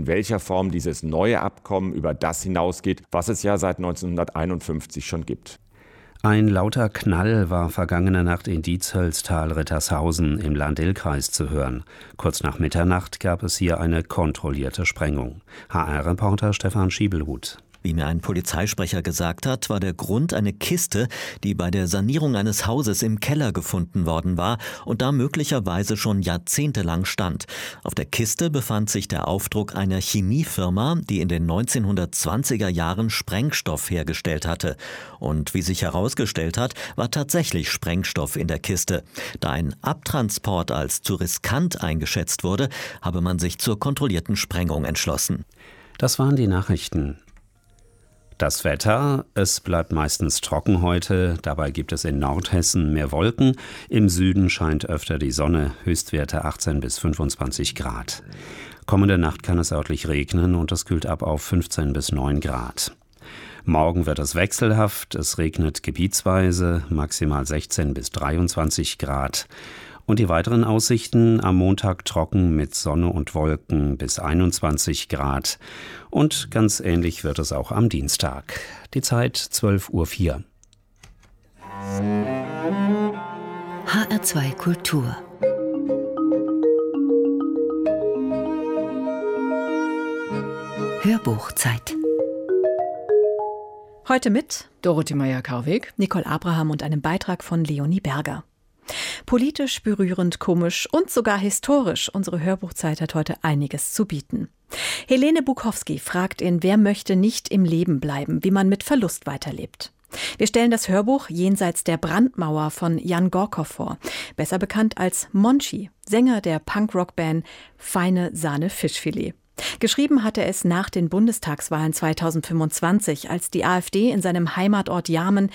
in welcher Form dieses neue Abkommen über das hinausgeht, was es ja seit 1951 schon gibt. Ein lauter Knall war vergangene Nacht in Dietshölztal-Rittershausen im Lahn-Dill-Kreis zu hören. Kurz nach Mitternacht gab es hier eine kontrollierte Sprengung. HR-Reporter Stefan Schiebelhut. Wie mir ein Polizeisprecher gesagt hat, war der Grund eine Kiste, die bei der Sanierung eines Hauses im Keller gefunden worden war und da möglicherweise schon jahrzehntelang stand. Auf der Kiste befand sich der Aufdruck einer Chemiefirma, die in den 1920er Jahren Sprengstoff hergestellt hatte. Und wie sich herausgestellt hat, war tatsächlich Sprengstoff in der Kiste. Da ein Abtransport als zu riskant eingeschätzt wurde, habe man sich zur kontrollierten Sprengung entschlossen. Das waren die Nachrichten. Das Wetter, es bleibt meistens trocken heute, dabei gibt es in Nordhessen mehr Wolken, im Süden scheint öfter die Sonne, Höchstwerte 18 bis 25 Grad. Kommende Nacht kann es örtlich regnen und es kühlt ab auf 15 bis 9 Grad. Morgen wird es wechselhaft, es regnet gebietsweise, maximal 16 bis 23 Grad. Und die weiteren Aussichten: am Montag trocken mit Sonne und Wolken bis 21 Grad. Und ganz ähnlich wird es auch am Dienstag. Die Zeit 12:04 Uhr. HR2 Kultur. Hörbuchzeit. Heute mit Dorothee Meyer-Karweg, Nicole Abraham und einem Beitrag von Leonie Berger. Politisch, berührend, komisch und sogar historisch. Unsere Hörbuchzeit hat heute einiges zu bieten. Helene Bukowski fragt in Wer möchte nicht im Leben bleiben, wie man mit Verlust weiterlebt. Wir stellen das Hörbuch Jenseits der Brandmauer von Jan Gorkow vor, besser bekannt als Monchi, Sänger der Punkrock-Band Feine Sahne Fischfilet. Geschrieben hat er es nach den Bundestagswahlen 2025, als die AfD in seinem Heimatort Jarmen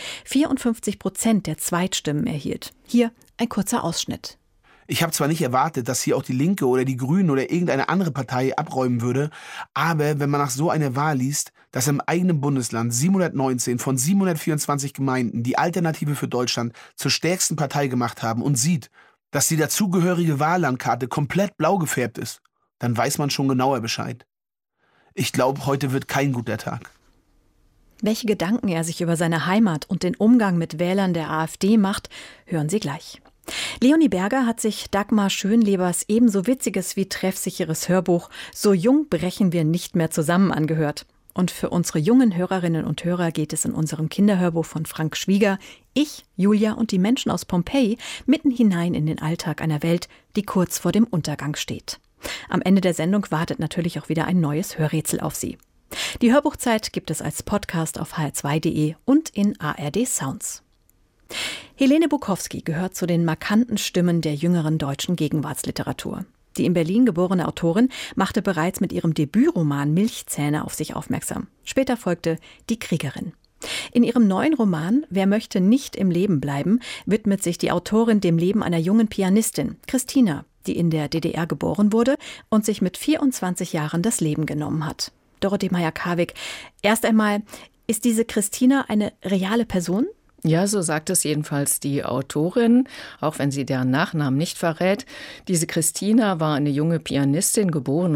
54% der Zweitstimmen erhielt. Hier ein kurzer Ausschnitt. Ich habe zwar nicht erwartet, dass hier auch die Linke oder die Grünen oder irgendeine andere Partei abräumen würde, aber wenn man nach so einer Wahl liest, dass im eigenen Bundesland 719 von 724 Gemeinden die Alternative für Deutschland zur stärksten Partei gemacht haben und sieht, dass die dazugehörige Wahllandkarte komplett blau gefärbt ist, dann weiß man schon genauer Bescheid. Ich glaube, heute wird kein guter Tag. Welche Gedanken er sich über seine Heimat und den Umgang mit Wählern der AfD macht, hören Sie gleich. Leonie Berger hat sich Dagmar Schönlebers ebenso witziges wie treffsicheres Hörbuch So jung brechen wir nicht mehr zusammen angehört. Und für unsere jungen Hörerinnen und Hörer geht es in unserem Kinderhörbuch von Frank Schwieger, Ich, Julia und die Menschen aus Pompeji, mitten hinein in den Alltag einer Welt, die kurz vor dem Untergang steht. Am Ende der Sendung wartet natürlich auch wieder ein neues Hörrätsel auf Sie. Die Hörbuchzeit gibt es als Podcast auf hr2.de und in ARD Sounds. Helene Bukowski gehört zu den markanten Stimmen der jüngeren deutschen Gegenwartsliteratur. Die in Berlin geborene Autorin machte bereits mit ihrem Debütroman Milchzähne auf sich aufmerksam. Später folgte Die Kriegerin. In ihrem neuen Roman Wer möchte nicht im Leben bleiben, widmet sich die Autorin dem Leben einer jungen Pianistin, Christina, die in der DDR geboren wurde und sich mit 24 Jahren das Leben genommen hat. Dorothee Meyer-Karweg, erst einmal, ist diese Christina eine reale Person? Ja, so sagt es jedenfalls die Autorin, auch wenn sie deren Nachnamen nicht verrät. Diese Christina war eine junge Pianistin, geboren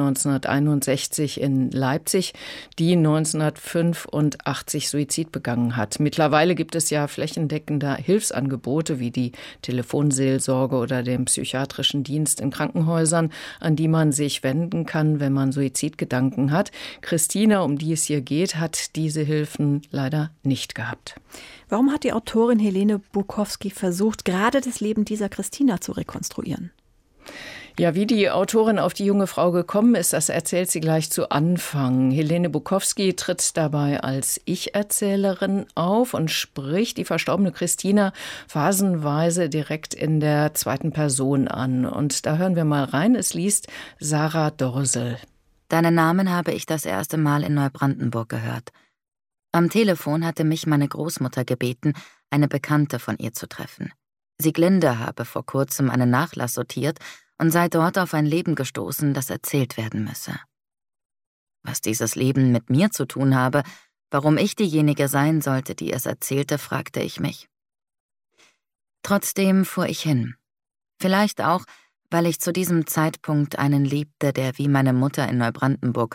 1961 in Leipzig, die 1985 Suizid begangen hat. Mittlerweile gibt es ja flächendeckende Hilfsangebote wie die Telefonseelsorge oder den psychiatrischen Dienst in Krankenhäusern, an die man sich wenden kann, wenn man Suizidgedanken hat. Christina, um die es hier geht, hat diese Hilfen leider nicht gehabt. Warum hat die Autorin Helene Bukowski versucht, gerade das Leben dieser Christina zu rekonstruieren? Ja, wie die Autorin auf die junge Frau gekommen ist, das erzählt sie gleich zu Anfang. Helene Bukowski tritt dabei als Ich-Erzählerin auf und spricht die verstorbene Christina phasenweise direkt in der zweiten Person an. Und da hören wir mal rein, es liest Sarah Dorsel. Deinen Namen habe ich das erste Mal in Neubrandenburg gehört. Am Telefon hatte mich meine Großmutter gebeten, eine Bekannte von ihr zu treffen. Sieglinde habe vor kurzem einen Nachlass sortiert und sei dort auf ein Leben gestoßen, das erzählt werden müsse. Was dieses Leben mit mir zu tun habe, warum ich diejenige sein sollte, die es erzählte, fragte ich mich. Trotzdem fuhr ich hin. Vielleicht auch, weil ich zu diesem Zeitpunkt einen liebte, der wie meine Mutter in Neubrandenburg